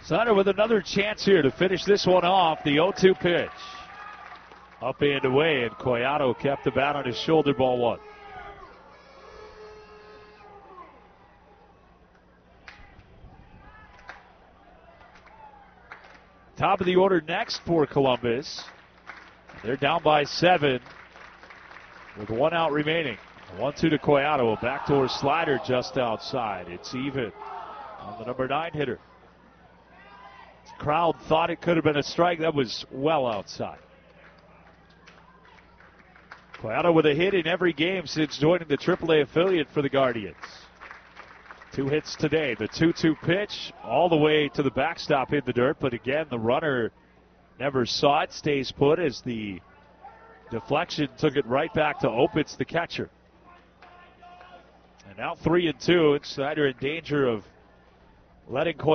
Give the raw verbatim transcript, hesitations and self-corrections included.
Snyder with another chance here to finish this one off. The oh two pitch. Up and away, and Collado kept the bat on his shoulder, ball one. Top of the order next for Columbus. They're down by seven with one out remaining. one two to Collado, a backdoor slider just outside. It's even on the number nine hitter. The crowd thought it could have been a strike. That was well outside. Collado with a hit in every game since joining the triple A affiliate for the Guardians. Two hits today. The two two pitch all the way to the backstop in the dirt, but again, the runner never saw it, stays put as the deflection took it right back to Opitz, the catcher. And now three and two, and Snyder in danger of letting